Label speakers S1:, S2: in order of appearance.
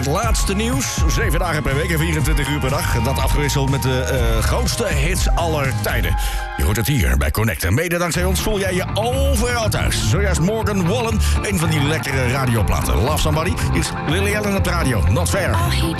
S1: Het laatste nieuws, 7 dagen per week en 24 uur per dag. Dat afgewisseld met de grootste hits aller tijden. Je hoort het hier bij Connect. En mede dankzij ons voel jij je overal thuis. Zojuist Morgan Wallen, een van die lekkere radioplaten. Love Somebody is Lily Allen op de radio. Not Fair.